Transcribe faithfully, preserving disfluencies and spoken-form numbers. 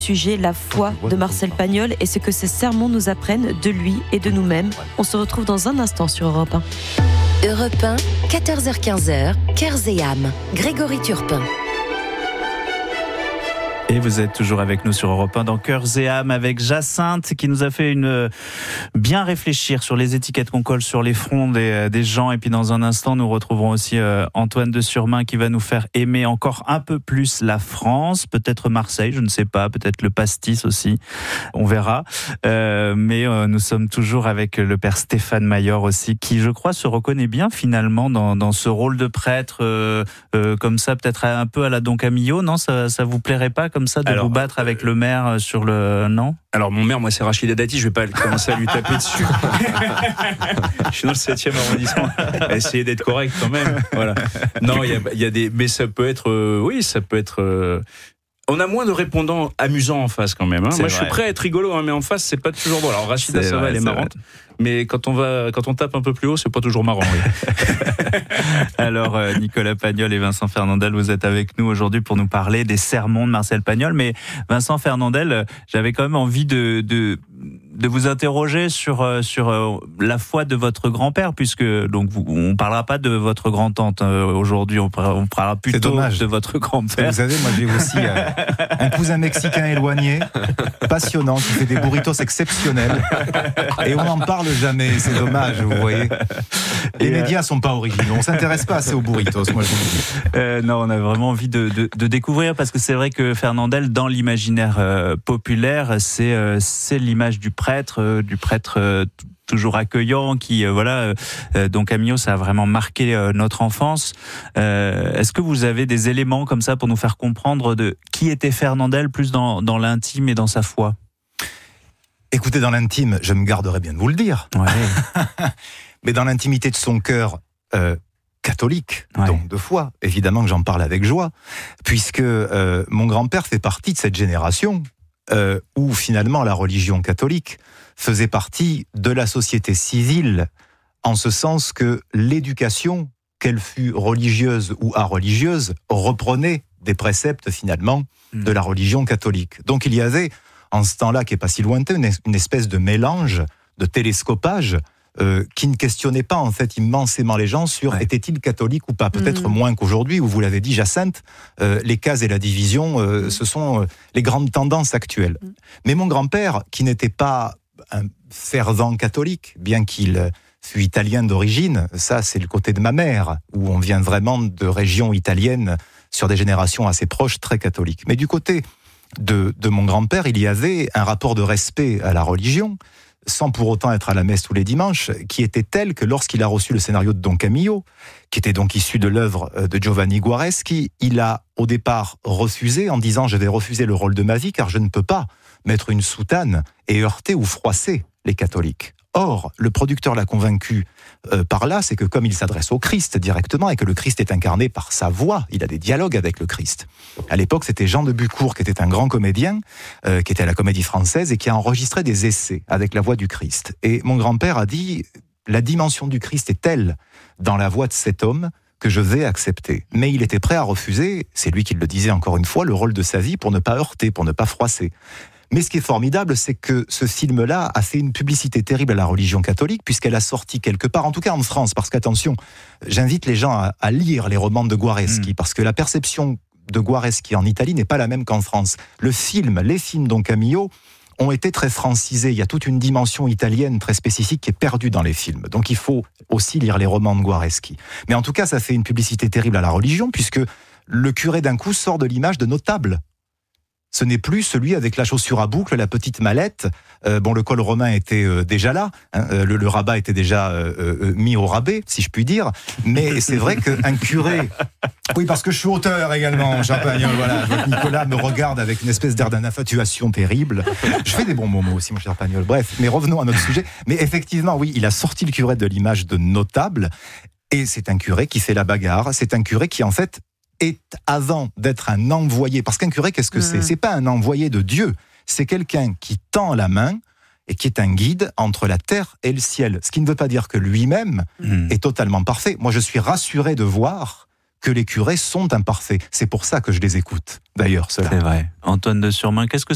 Sujet, la foi de Marcel Pagnol et ce que ces sermons nous apprennent de lui et de nous-mêmes. On se retrouve dans un instant sur Europe un. Europe un, quatorze heures quinze, Cœurs et âmes. Grégory Turpin. Et vous êtes toujours avec nous sur Europe un dans Cœurs et âmes avec Jacinthe qui nous a fait une bien réfléchir sur les étiquettes qu'on colle sur les fronts des, des gens. Et puis dans un instant, nous retrouverons aussi Antoine de Surmain qui va nous faire aimer encore un peu plus la France, peut-être Marseille, je ne sais pas, peut-être le pastis aussi, on verra. Euh, mais euh, nous sommes toujours avec le père Stéphane Maillor aussi, qui je crois se reconnaît bien finalement dans, dans ce rôle de prêtre, euh, euh, comme ça, peut-être un peu à la Don Camillo, non, ça, ça vous plairait pas comme ça de alors, vous battre avec le maire sur le... Non ? Alors mon maire, moi c'est Rachida Dati, je vais pas commencer à lui taper dessus. Je suis dans le septième arrondissement. Essayez d'être correct quand même. Voilà. Non, il y a, y a des... Mais ça peut être... Euh, oui, ça peut être... Euh, on a moins de répondants amusants en face quand même. Hein. Moi vrai. Je suis prêt à être rigolo, hein, mais en face c'est pas toujours drôle. Alors Rachida, c'est ça vrai, va, elle est marrante. Vrai. Mais quand on va, quand on tape un peu plus haut, c'est pas toujours marrant. Oui. Alors Nicolas Pagnol et Vincent Fernandel, vous êtes avec nous aujourd'hui pour nous parler des sermons de Marcel Pagnol. Mais Vincent Fernandel, j'avais quand même envie de, de, de vous interroger sur, sur la foi de votre grand-père, puisque donc vous, on parlera pas de votre grand-tante aujourd'hui, on parlera, on parlera plutôt de votre grand-père. Vous savez, moi j'ai aussi euh, un cousin mexicain éloigné, passionnant, qui fait des burritos exceptionnels, et on en parle jamais, c'est dommage, vous voyez. Les et médias euh... sont pas originaux, on s'intéresse pas assez aux burritos, moi je vous le dis. Euh, non, on a vraiment envie de, de, de découvrir, parce que c'est vrai que Fernandel, dans l'imaginaire euh, populaire, c'est, euh, c'est l'image du prêtre, euh, du prêtre euh, toujours accueillant, qui euh, voilà. Euh, donc Camillo, ça a vraiment marqué euh, notre enfance. Euh, est-ce que vous avez des éléments comme ça pour nous faire comprendre de qui était Fernandel, plus dans, dans l'intime et dans sa foi? Écoutez, dans l'intime, je me garderai bien de vous le dire. Ouais. Mais dans l'intimité de son cœur euh, catholique, ouais. donc de foi, évidemment que j'en parle avec joie, puisque euh, mon grand-père fait partie de cette génération euh, où finalement la religion catholique faisait partie de la société civile, en ce sens que l'éducation, qu'elle fût religieuse ou areligieuse, reprenait des préceptes finalement mmh. de la religion catholique. Donc il y avait, en ce temps-là, qui n'est pas si lointain, une espèce de mélange, de télescopage, euh, qui ne questionnait pas en fait immensément les gens sur ouais. était-il catholique ou pas. Peut-être mmh. moins qu'aujourd'hui, où vous l'avez dit, Jacinthe, euh, les cases et la division, euh, mmh. ce sont euh, les grandes tendances actuelles. Mmh. Mais mon grand-père, qui n'était pas un fervent catholique, bien qu'il fût italien d'origine, ça c'est le côté de ma mère, où on vient vraiment de régions italiennes sur des générations assez proches, très catholiques. Mais du côté De, de mon grand-père, il y avait un rapport de respect à la religion, sans pour autant être à la messe tous les dimanches, qui était tel que lorsqu'il a reçu le scénario de Don Camillo, qui était donc issu de l'œuvre de Giovanni Guareschi, il a au départ refusé en disant « je vais refuser le rôle de ma vie car je ne peux pas mettre une soutane et heurter ou froisser les catholiques ». Or, le producteur l'a convaincu euh, par là, c'est que comme il s'adresse au Christ directement et que le Christ est incarné par sa voix, il a des dialogues avec le Christ. À l'époque, c'était Jean de Bucourt, qui était un grand comédien, euh, qui était à la Comédie Française et qui a enregistré des essais avec la voix du Christ. Et mon grand-père a dit, la dimension du Christ est telle dans la voix de cet homme que je vais accepter. Mais il était prêt à refuser, c'est lui qui le disait encore une fois, le rôle de sa vie pour ne pas heurter, pour ne pas froisser. Mais ce qui est formidable, c'est que ce film-là a fait une publicité terrible à la religion catholique, puisqu'elle a sorti quelque part, en tout cas en France, parce qu'attention, j'invite les gens à, à lire les romans de Guareschi, mmh. parce que la perception de Guareschi en Italie n'est pas la même qu'en France. Le film, les films Don Camillo ont été très francisés. Il y a toute une dimension italienne très spécifique qui est perdue dans les films. Donc il faut aussi lire les romans de Guareschi. Mais en tout cas, ça fait une publicité terrible à la religion, puisque le curé d'un coup sort de l'image de notable. Ce n'est plus celui avec la chaussure à boucle, la petite mallette. Euh, bon, le col romain était euh, déjà là, hein, euh, le, le rabat était déjà euh, euh, mis au rabais, si je puis dire. Mais c'est vrai qu'un curé... Oui, parce que je suis auteur également, Champagne. Voilà, Nicolas me regarde avec une espèce d'air d'infatuation terrible. Je fais des bons moments aussi, mon cher Pagnol. Bref, mais revenons à notre sujet. Mais effectivement, oui, il a sorti le curé de l'image de notable. Et c'est un curé qui fait la bagarre. C'est un curé qui, en fait, est avant d'être un envoyé. Parce qu'un curé, qu'est-ce que mmh. c'est ? C'est pas un envoyé de Dieu. C'est quelqu'un qui tend la main et qui est un guide entre la terre et le ciel. Ce qui ne veut pas dire que lui-même mmh. est totalement parfait. Moi, je suis rassuré de voir que les curés sont imparfaits. C'est pour ça que je les écoute, d'ailleurs, cela. C'est vrai. Antoine de Surmain, qu'est-ce que ça évoque ?